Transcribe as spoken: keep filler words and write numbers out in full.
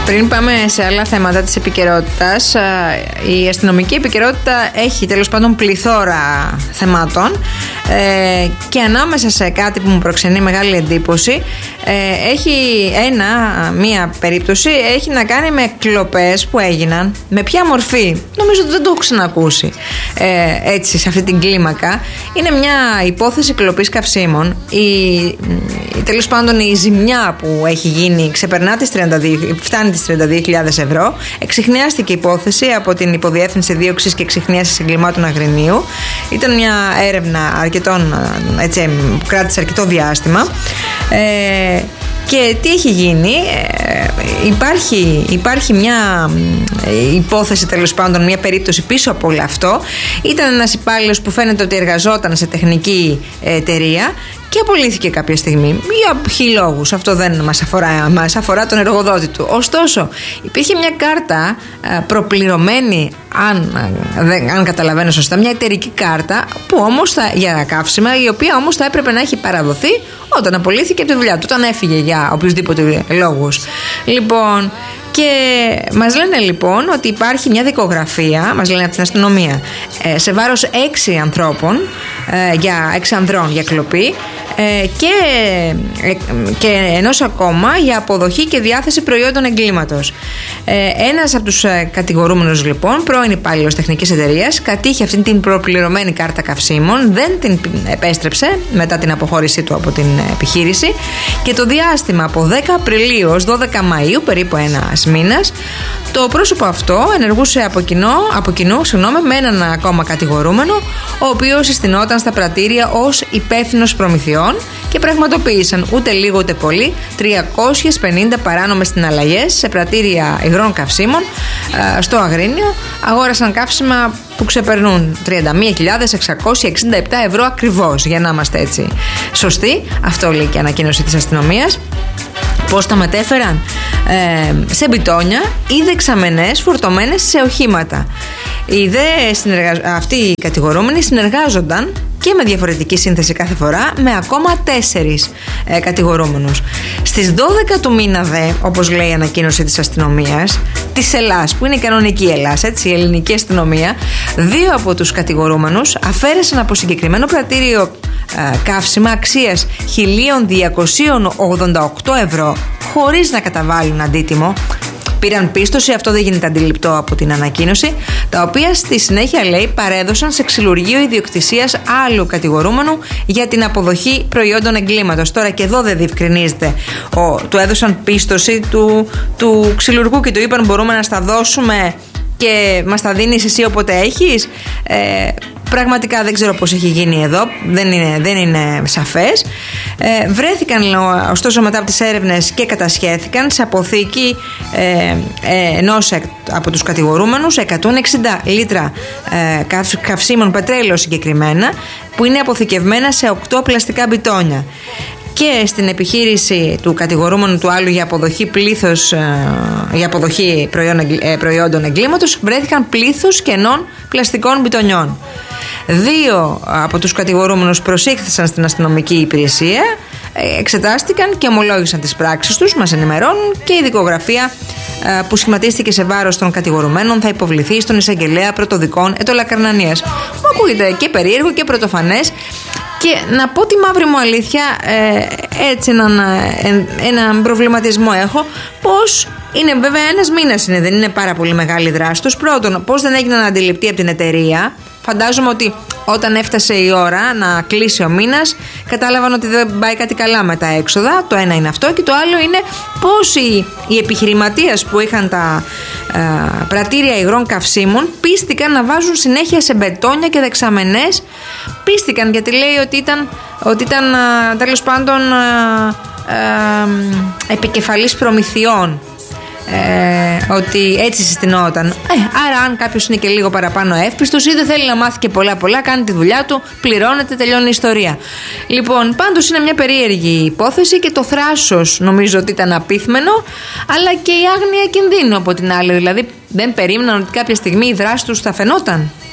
Πριν πάμε σε άλλα θέματα της επικαιρότητας, η αστυνομική επικαιρότητα έχει τέλος πάντων πληθώρα θεμάτων ε, και ανάμεσα σε κάτι που μου προξενεί μεγάλη εντύπωση ε, έχει ένα, μία περίπτωση έχει να κάνει με κλοπές που έγιναν. Με ποια μορφή? Νομίζω ότι δεν το έχω ξανακούσει ε, έτσι σε αυτή την κλίμακα. Είναι μια υπόθεση κλοπής καυσίμων. Η, η, τέλος πάντων η ζημιά που έχει γίνει ξεπερνά τις τριάντα δύο, φτάνει τις τριάντα δύο χιλιάδες ευρώ. Εξιχνιάστηκε η υπόθεση από την Υποδιεύθυνση Δίωξης και Εξιχνίασης Εγκλημάτων Αγρινίου. Ήταν μια έρευνα αρκετών, έτσι, που κράτησε αρκετό διάστημα. Ε, Και τι έχει γίνει? Ε, υπάρχει, υπάρχει μια υπόθεση, τέλος πάντων, μια περίπτωση πίσω από όλο αυτό. Ήταν ένας υπάλληλος που φαίνεται ότι εργαζόταν σε τεχνική εταιρεία και απολύθηκε κάποια στιγμή για χι λόγους. Αυτό δεν μας αφορά, μας αφορά τον εργοδότη του. Ωστόσο, υπήρχε μια κάρτα προπληρωμένη, αν, αν καταλαβαίνω σωστά, μια εταιρική κάρτα που όμως θα, για καύσιμα, η οποία όμως θα έπρεπε να έχει παραδοθεί όταν απολύθηκε από τη δουλειά του, όταν έφυγε για οποιουσδήποτε λόγους. Λοιπόν, και μας λένε λοιπόν ότι υπάρχει μια δικογραφία, μας λένε από την αστυνομία, ε, σε βάρος έξι ανθρώπων, ε, για έξι ανδρών για κλοπή ε, και, ε, και ενός ακόμα για αποδοχή και διάθεση προϊόντων εγκλήματος. Ε, ένας από τους ε, κατηγορούμενους λοιπόν, πρώην υπάλληλος τεχνικής εταιρείας, κατήχε αυτή την προπληρωμένη κάρτα καυσίμων, δεν την επέστρεψε μετά την αποχώρησή του από την επιχείρηση και το διάστημα από δέκα Απριλίου ως δώδεκα Μαΐου, περίπου ένας μήνας, το πρόσωπο αυτό ενεργούσε από κοινό, από κοινό συγγνώμη, με έναν ακόμα κατηγορούμενο, ο οποίος συστηνόταν στα πρατήρια ως υπεύθυνος προμηθειών και πραγματοποίησαν ούτε λίγο ούτε πολύ τριακόσιες πενήντα παράνομες συναλλαγές σε πρατήρια υγρών καυσίμων στο Αγρίνιο. Αγόρασαν καύσιμα που ξεπερνούν τριάντα μία χιλιάδες εξακόσια εξήντα επτά ευρώ ακριβώς, για να είμαστε έτσι σωστοί. Αυτό λέει και η ανακοίνωση της αστυνομίας. Πώς τα μετέφεραν? Ε, σε μπιτόνια ή δεξαμενές φορτωμένες σε οχήματα. Οι δε συνεργαζ... Αυτοί οι κατηγορούμενοι συνεργάζονταν και με διαφορετική σύνθεση κάθε φορά με ακόμα τέσσερις ε, κατηγορούμενους. Στις δώδεκα του μήνα δε, όπως λέει η ανακοίνωση της αστυνομίας της Ελλάς, που είναι η κανονική Ελλάς, έτσι, η ελληνική αστυνομία, δύο από τους κατηγορούμενους αφαίρεσαν από συγκεκριμένο πρατήριο ε, καύσιμα αξίας χίλια διακόσια ογδόντα οκτώ ευρώ χωρίς να καταβάλουν αντίτιμο. Πήραν πίστοση, αυτό δεν γίνεται αντιληπτό από την ανακοίνωση, τα οποία στη συνέχεια, λέει, παρέδωσαν σε ξυλουργείο ιδιοκτησίας άλλου κατηγορούμενου για την αποδοχή προϊόντων εγκλήματος. Τώρα και εδώ δεν διευκρινίζεται. Ο, του έδωσαν πίστοση του, του ξυλουργού και του είπαν μπορούμε να στα δώσουμε και μας τα δίνεις εσύ όποτε έχεις. Ε, Πραγματικά δεν ξέρω πώς έχει γίνει εδώ, δεν είναι, δεν είναι σαφές. Ε, βρέθηκαν ωστόσο μετά από τις έρευνες και κατασχέθηκαν σε αποθήκη ε, ε, ενός από τους κατηγορούμενους εκατόν εξήντα λίτρα ε, καυσίμων πετρέλαιο συγκεκριμένα, που είναι αποθηκευμένα σε οκτώ πλαστικά μπιτόνια. Και στην επιχείρηση του κατηγορούμενου του άλλου για αποδοχή, πλήθος, για αποδοχή προϊόντων εγκλήματος βρέθηκαν πλήθος κενών πλαστικών μπιτονιών. Δύο από τους κατηγορούμενους προσήχθησαν στην αστυνομική υπηρεσία, εξετάστηκαν και ομολόγησαν τις πράξεις τους, μας ενημερώνουν, και η δικογραφία που σχηματίστηκε σε βάρος των κατηγορουμένων θα υποβληθεί στον εισαγγελέα πρωτοδικών Ετωλακαρνανίας. Μου ακούγεται και περίεργο και πρωτοφανές. Και να πω τη μαύρη μου αλήθεια, ε, έτσι έναν, ε, έναν προβληματισμό έχω. Πώς είναι, βέβαια ένας μήνας είναι, δεν είναι πάρα πολύ μεγάλη δράση τους. Πρώτον, πώς δεν έγιναν αντιληπτοί από την εταιρεία. Φαντάζομαι ότι όταν έφτασε η ώρα να κλείσει ο μήνας, κατάλαβαν ότι δεν πάει κάτι καλά με τα έξοδα. Το ένα είναι αυτό. Και το άλλο είναι πώς οι, οι επιχειρηματίες που είχαν τα ε, πρατήρια υγρών καυσίμων πίστηκαν να βάζουν συνέχεια σε μπετόνια και δεξαμενές. Πίστηκαν γιατί λέει ότι ήταν, ότι ήταν τέλος πάντων ε, ε, επικεφαλής προμηθειών. Ε, ότι έτσι συστηνόταν. Ε, άρα, αν κάποιος είναι και λίγο παραπάνω εύπιστος ή δεν θέλει να μάθει και πολλά πολλά, κάνει τη δουλειά του, πληρώνεται, τελειώνει η ιστορία. Λοιπόν, πάντως είναι μια περίεργη υπόθεση και το θράσος νομίζω ότι ήταν απίθμενο, αλλά και η άγνοια κινδύνου από την άλλη. Δηλαδή, δεν περίμεναν ότι κάποια στιγμή η δράση τους θα φαινόταν.